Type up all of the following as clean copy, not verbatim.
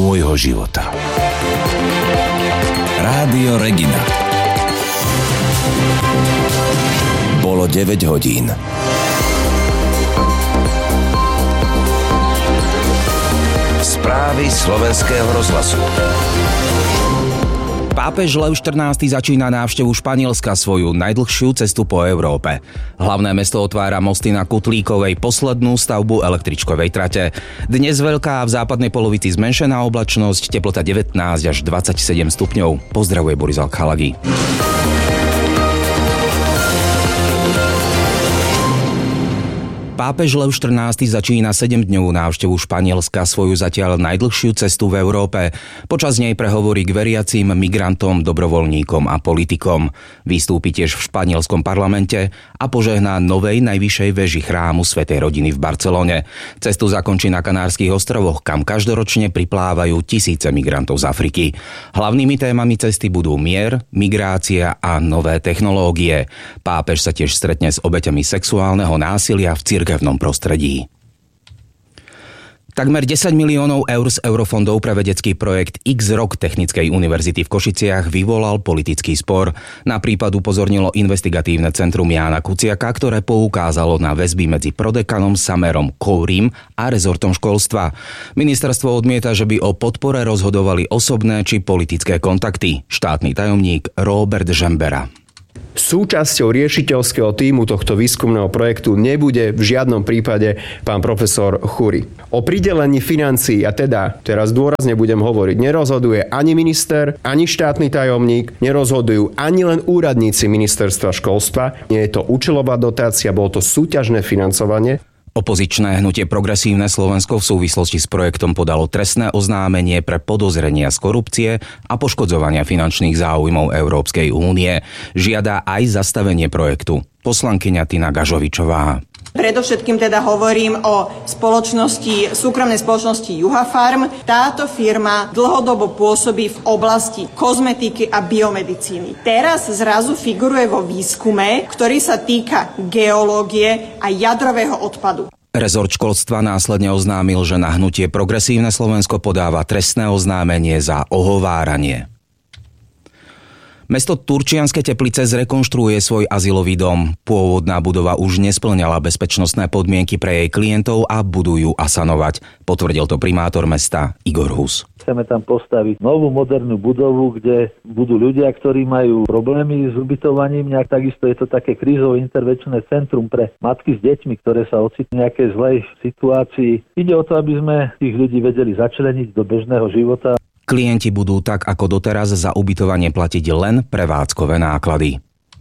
môjho života. Rádio Regina. Bolo 9 hodín. Správy slovenského rozhlasu. Pápež Lev XIV začína návštevu Španielska, svoju najdlhšiu cestu po Európe. Hlavné mesto otvára mosty na Kutlíkovej, poslednú stavbu električkovej trate. Dnes veľká, v západnej polovici zmenšená oblačnosť, teplota 19 až 27 stupňov. Pozdravuje Boris Alchalagi. Pápež Lev XIV začína 7-dňovú návštevu Španielska, svoju zatiaľ najdlhšiu cestu v Európe. Počas nej prehovorí k veriacim, migrantom, dobrovoľníkom a politikom. Vystúpi tiež v španielskom parlamente a požehná novej najvyššej veži chrámu Svätej rodiny v Barcelone. Cestu zakončí na Kanárskych ostrovoch, kam každoročne priplávajú tisíce migrantov z Afriky. Hlavnými témami cesty budú mier, migrácia a nové technológie. Pápež sa tiež stretne s obeťami sexuálneho násilia v cirkevnom prostredí. Takmer 10 miliónov eur z eurofondov pre vedecký projekt X-Rock Technickej univerzity v Košiciach vyvolal politický spor. Na prípad upozornilo investigatívne centrum Jána Kuciaka, ktoré poukázalo na väzby medzi prodekanom Samerom Kourim a rezortom školstva. Ministerstvo odmieta, že by o podpore rozhodovali osobné či politické kontakty. Štátny tajomník Robert Žembera. Súčasťou riešiteľského tímu tohto výskumného projektu nebude v žiadnom prípade pán profesor Chury. O pridelení financií, a teda teraz dôrazne budem hovoriť, nerozhoduje ani minister, ani štátny tajomník, nerozhodujú ani len úradníci ministerstva školstva. Nie je to účelová dotácia, bolo to súťažné financovanie. Opozičné hnutie Progresívne Slovensko v súvislosti s projektom podalo trestné oznámenie pre podozrenia z korupcie a poškodzovania finančných záujmov Európskej únie. Žiada aj zastavenie projektu. Poslankyňa Tina Gažovičová. Predovšetkým teda hovorím o súkromnej spoločnosti Juhafarm. Táto firma dlhodobo pôsobí v oblasti kozmetiky a biomedicíny. Teraz zrazu figuruje vo výskume, ktorý sa týka geológie a jadrového odpadu. Rezort školstva následne oznámil, že na hnutie Progresívne Slovensko podáva trestné oznámenie za ohováranie. Mesto Turčianske Teplice zrekonštruuje svoj azylový dom. Pôvodná budova už nespĺňala bezpečnostné podmienky pre jej klientov a budú ju asanovať. Potvrdil to primátor mesta Igor Hus. Chceme tam postaviť novú modernú budovu, kde budú ľudia, ktorí majú problémy s ubytovaním. Takisto je to také krízové intervenčné centrum pre matky s deťmi, ktoré sa ocitnú v nejakej zlej situácii. Ide o to, aby sme tých ľudí vedeli začleniť do bežného života. Klienti budú tak ako doteraz za ubytovanie platiť len prevádzkové náklady.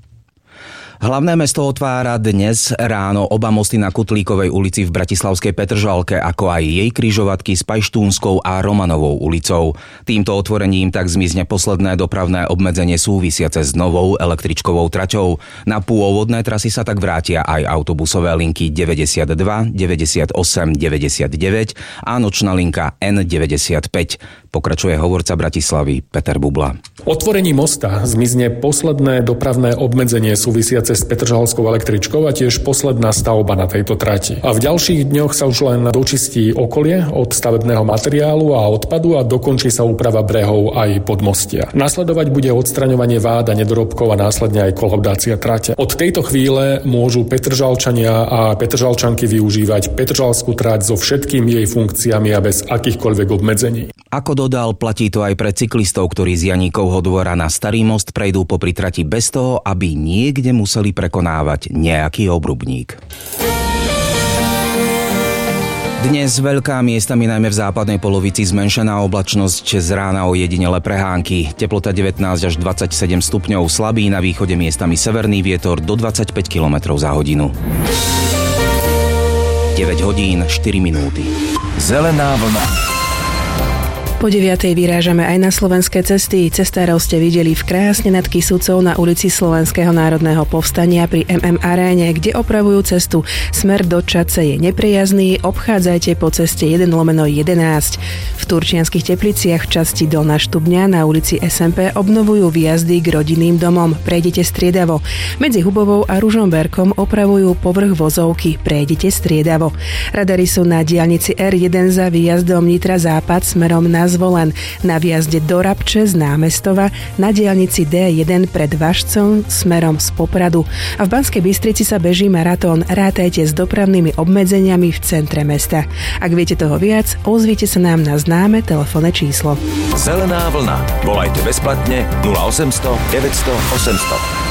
Hlavné mesto otvára dnes ráno oba mosty na Kutlíkovej ulici v bratislavskej Petržalke, ako aj jej križovatky s Pajštúnskou a Romanovou ulicou. Týmto otvorením tak zmizne posledné dopravné obmedzenie súvisiace s novou električkovou traťou. Na pôvodné trasy sa tak vrátia aj autobusové linky 92, 98, 99 a nočná linka N95. Pokračuje hovorca Bratislavy Peter Bubla. Otvorením mosta zmizne posledné dopravné obmedzenie súvisiace s Petržalskou električkou a tiež posledná stavba na tejto trati. A v ďalších dňoch sa už len dočistí okolie od stavebného materiálu a odpadu a dokončí sa úprava brehov aj podmostia. Nasledovať bude odstraňovanie vád a nedorobkov a následne aj kolaudácia trate. Od tejto chvíle môžu Petržalčania a Petržalčanky využívať Petržalskú trať so všetkými jej funkciami a bez akýchkoľvek obmedzení. Ako dodal, platí to aj pre cyklistov, ktorí z Janíkovho dvora na Starý most prejdú popri trati bez toho, aby niekde museli prekonávať nejaký obrubník. Dnes veľká, miestami najmä v západnej polovici zmenšená oblačnosť, z rána ojedinele prehánky. Teplota 19 až 27 stupňov, slabý na východe, miestami severný vietor do 25 km za hodinu. 9 hodín 4 minúty. Zelená vlna. Po 9:00 vyrážame aj na slovenské cesty. Cestárov ste videli v krásne nad Kysucou na ulici Slovenského národného povstania pri Aréne, kde opravujú cestu. Smer do Čadce je neprijazný, obchádzajte po ceste 1/11. V Turčianskych Tepliciach v časti Dolná Štubňa na ulici SMP obnovujú výjazdy k rodinným domom. Prejdite striedavo. Medzi Hubovou a Ružomberkom opravujú povrch vozovky. Prejdite striedavo. Radary sú na diaľnici R1 za výjazdom Nitra Západ smerom na Zvolen, na vjazde do Rabče z Námestova, na diaľnici D1 pred Važcom smerom z Popradu. A v Banskej Bystrici sa beží maratón. Rátajte s dopravnými obmedzeniami v centre mesta. Ak viete toho viac, ozvite sa nám na známe telefónne číslo. Zelená vlna. Volajte bezplatne 0800 900 800.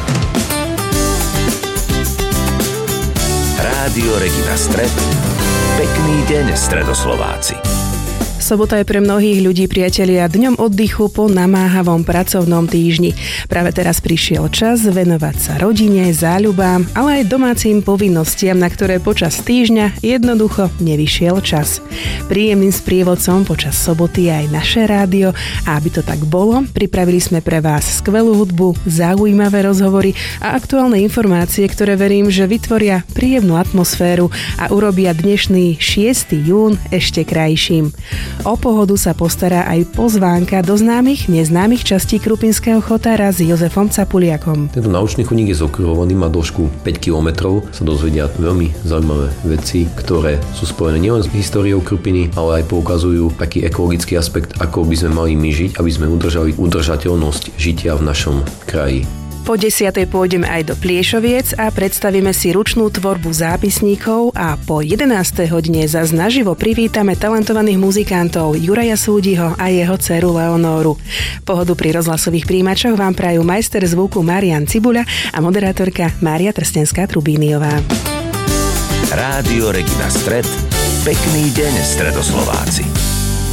Rádio Regina Stred. Pekný deň, Stredoslováci. Sobota je pre mnohých ľudí, priatelia, dňom oddychu po namáhavom pracovnom týždni. Práve teraz prišiel čas venovať sa rodine, záľubám, ale aj domácim povinnostiam, na ktoré počas týždňa jednoducho nevyšiel čas. Príjemným sprievodcom počas soboty aj naše rádio a aby to tak bolo, pripravili sme pre vás skvelú hudbu, zaujímavé rozhovory a aktuálne informácie, ktoré verím, že vytvoria príjemnú atmosféru a urobia dnešný 6. jún ešte krajším. O pohodu sa postará aj pozvánka do známych, neznámych častí Krupinského chotára s Jozefom Capuliakom. Tento naučný chodník je zokruhovaný, má dĺžku 5 km, sa dozvedia veľmi zaujímavé veci, ktoré sú spojené nielen s históriou Krupiny, ale aj poukazujú taký ekologický aspekt, ako by sme mali my žiť, aby sme udržali udržateľnosť žitia v našom kraji. Po 10:00 pôjdeme aj do Pliešoviec a predstavíme si ručnú tvorbu zápisníkov a po 11:00 zas naživo privítame talentovaných muzikantov Juraja Súdiho a jeho dceru Leonóru. Pohodu pri rozhlasových príjimačoch vám prajú majster zvuku Marian Cibuľa a moderátorka Mária Trstenská-Trubíniová. Rádio Regina Stred. Pekný deň, Stredoslováci.